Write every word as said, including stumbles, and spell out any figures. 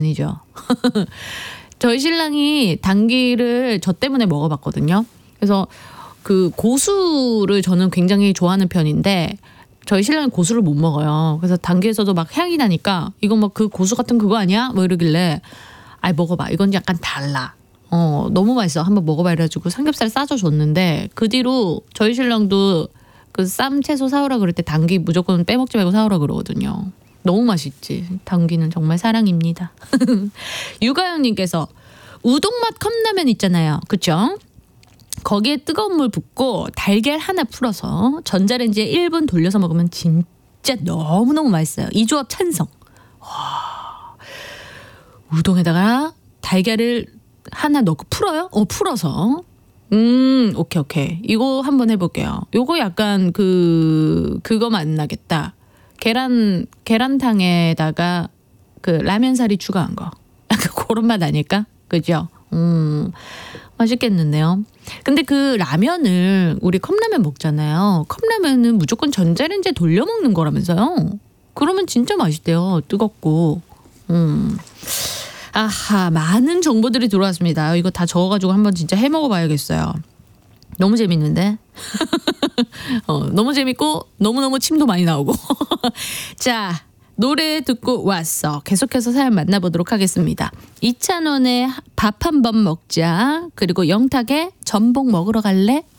아니죠. 저희 신랑이 당귀를 저 때문에 먹어봤거든요. 그래서 그 고수를 저는 굉장히 좋아하는 편인데 저희 신랑은 고수를 못 먹어요. 그래서 당귀에서도 막 향이 나니까 이거 뭐 그 고수 같은 그거 아니야? 뭐 이러길래 아이 먹어봐. 이건 약간 달라. 어 너무 맛있어. 한번 먹어봐 이래가지고 삼겹살 싸줘 줬는데 그 뒤로 저희 신랑도 그 쌈 채소 사오라 그럴 때 당귀 무조건 빼먹지 말고 사오라 그러거든요. 너무 맛있지. 당귀는 정말 사랑입니다. 유가영님께서 우동맛 컵라면 있잖아요. 그쵸? 거기에 뜨거운 물 붓고 달걀 하나 풀어서 전자레인지에 일 분 돌려서 먹으면 진짜 너무너무 맛있어요. 이 조합 찬성. 와, 우동에다가 달걀을 하나 넣고 풀어요? 어 풀어서. 음 오케이 오케이. 이거 한번 해볼게요. 요거 약간 그 그거 맛나겠다. 계란 계란탕에다가 그 라면사리 추가한 거. 약간 그런 맛 아닐까? 그죠? 음 맛있겠는데요. 근데 그 라면을 우리 컵라면 먹잖아요. 컵라면은 무조건 전자레인지에 돌려 먹는 거라면서요. 그러면 진짜 맛있대요. 뜨겁고. 음. 아하, 많은 정보들이 들어왔습니다. 이거 다 적어가지고 한번 진짜 해 먹어봐야겠어요. 너무 재밌는데? 어, 너무 재밌고 너무너무 침도 많이 나오고. 자, 노래 듣고 왔어. 계속해서 사연 만나보도록 하겠습니다. 이찬원의 밥 한 번 먹자. 그리고 영탁의 전복 먹으러 갈래?